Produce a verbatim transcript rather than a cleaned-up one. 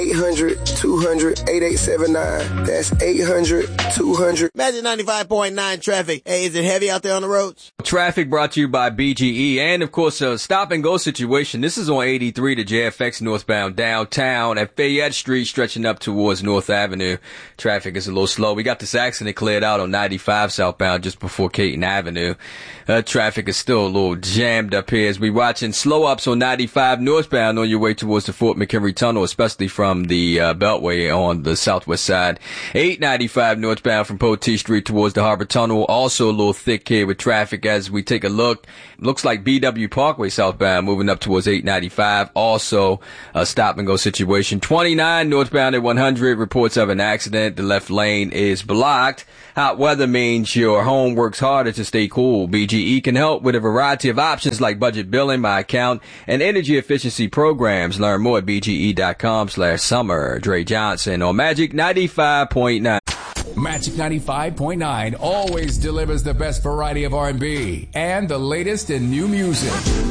eight hundred, two hundred, eighty-eight seventy-nine. That's eight hundred, two hundred. Magic ninety-five point nine traffic. Hey, is it heavy out there on the roads? Traffic brought to you by B G E and, of course, a stop-and-go situation. This is on eighty-three to J F X northbound downtown at Fayette Street, stretching up towards North Avenue. Traffic is a little slow. We got this accident cleared out on ninety-five southbound just before Caton Avenue. Uh, traffic is still a little jammed up here as we watching slow-ups on ninety-five northbound on your way towards the Fort McHenry Tunnel, especially from the uh, Beltway on the southwest side. eight ninety-five northbound from Poteet Street towards the Harbor Tunnel. Also a little thick here with traffic as we take a look. Looks like B W Parkway southbound moving up towards eight ninety-five. Also a stop-and-go situation. twenty-nine northbound at one hundred. Reports of an accident. The left lane is blocked. Hot weather means your home works harder to stay cool. B G E can help with a variety of options like budget billing, My Account, and energy efficiency programs. Learn more at bge.com slash summer. Dre Johnson on Magic ninety-five point nine. Magic ninety-five point nine always delivers the best variety of R and B and the latest in new music.